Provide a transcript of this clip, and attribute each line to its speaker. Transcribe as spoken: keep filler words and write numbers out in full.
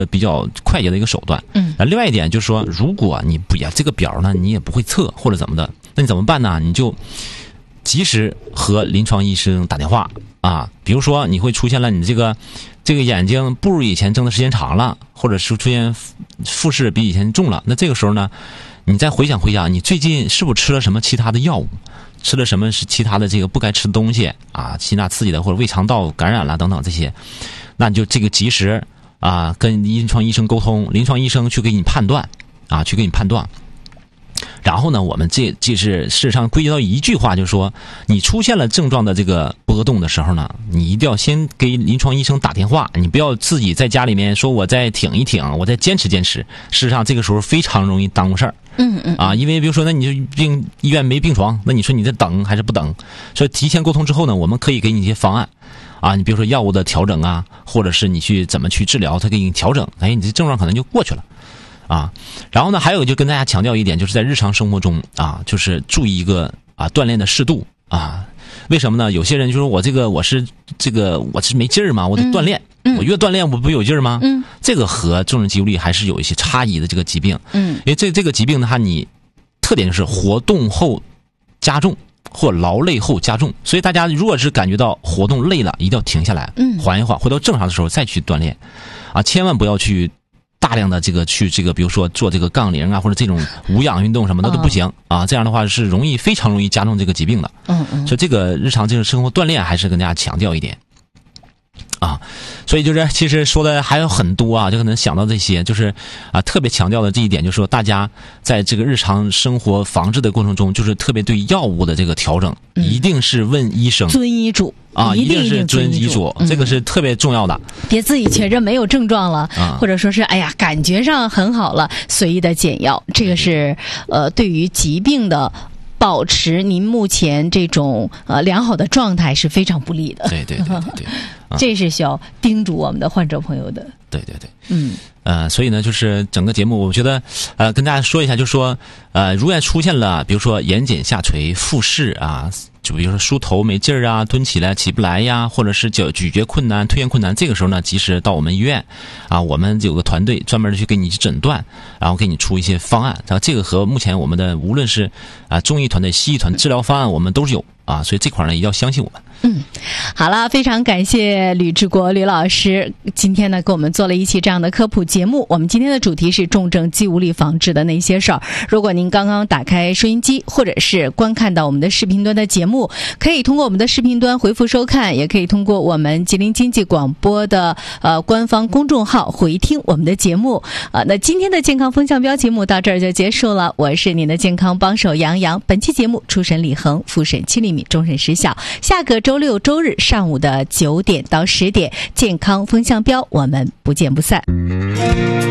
Speaker 1: 比较快捷的一个手段。
Speaker 2: 嗯，
Speaker 1: 另外一点就是说，如果你不也这个表呢，你也不会测或者怎么的，那你怎么办呢？你就及时和临床医生打电话啊，比如说你会出现了你这个这个眼睛不如以前睁的时间长了，或者是出现复视比以前重了，那这个时候呢，你再回想回想，你最近是不是吃了什么其他的药物？吃了什么是其他的这个不该吃的东西啊，辛辣刺激的或者胃肠道感染了等等这些，那你就这个及时啊跟临床医生沟通，临床医生去给你判断啊，去给你判断。然后呢，我们这这是事实上归结到一句话，就是说，你出现了症状的这个波动的时候呢，你一定要先给临床医生打电话，你不要自己在家里面说我再挺一挺，我再坚持坚持。事实上，这个时候非常容易耽误事儿。
Speaker 2: 嗯嗯
Speaker 1: 啊，因为比如说，那你就病医院没病床，那你说你在等还是不等？所以提前沟通之后呢，我们可以给你一些方案。啊，你比如说药物的调整啊，或者是你去怎么去治疗，他给你调整，哎，你这症状可能就过去了。啊，然后呢，还有就跟大家强调一点，就是在日常生活中啊，就是注意一个啊锻炼的适度啊。为什么呢？有些人就说我这个我是这个我是没劲儿嘛，我得锻炼，
Speaker 2: 嗯、
Speaker 1: 我越锻炼我不有劲儿吗？
Speaker 2: 嗯，
Speaker 1: 这个和重症肌无力还是有一些差异的这个疾病。
Speaker 2: 嗯，
Speaker 1: 因为这这个疾病的话，你特点就是活动后加重或劳累后加重，所以大家如果是感觉到活动累了，一定要停下来，
Speaker 2: 嗯，
Speaker 1: 缓一缓，回到正常的时候再去锻炼，啊，千万不要去。大量的这个去这个，比如说做这个杠铃啊，或者这种无氧运动什么的都不行、哦、啊，这样的话是容易非常容易加重这个疾病的。
Speaker 2: 嗯嗯，
Speaker 1: 所以这个日常这个生活锻炼还是跟大家强调一点啊。所以就是其实说的还有很多啊，就可能想到这些，就是啊特别强调的这一点，就是说大家在这个日常生活防治的过程中，就是特别对药物的这个调整，嗯、一定是问医生，
Speaker 2: 遵医嘱。
Speaker 1: 啊，
Speaker 2: 一定
Speaker 1: 是遵医嘱、嗯，这个是特别重要的。
Speaker 2: 别自己觉着没有症状了，
Speaker 1: 啊、
Speaker 2: 或者说是哎呀感觉上很好了，随意的减药，这个是呃对于疾病的保持您目前这种呃良好的状态是非常不利的。
Speaker 1: 对对对对对，
Speaker 2: 啊、这是需要叮嘱我们的患者朋友的。
Speaker 1: 对对对，
Speaker 2: 嗯。
Speaker 1: 呃，所以呢，就是整个节目，我觉得，呃，跟大家说一下，就是说，呃，如果出现了，比如说眼睑下垂、复视啊，就比如说梳头没劲儿啊，蹲起来起不来呀，或者是咀咀嚼困难、吞咽困难，这个时候呢，及时到我们医院，啊，我们有个团队专门的去给你诊断，然后给你出一些方案。然后这个和目前我们的无论是啊中医团队、西医团队治疗方案，我们都是有啊，所以这块呢也要相信我们。
Speaker 2: 嗯，好了，非常感谢吕志国吕老师今天呢给我们做了一期这样的科普节目。我们今天的主题是重症肌无力防治的那些事儿。如果您刚刚打开收音机或者是观看到我们的视频端的节目，可以通过我们的视频端回复收看，也可以通过我们吉林经济广播的呃官方公众号回听我们的节目。呃，那今天的健康风向标节目到这儿就结束了。我是您的健康帮手杨洋。本期节目初审李恒，复审七厘米，终审失效。下个周六周日上午的九点到十点，健康风向标，我们不见不散。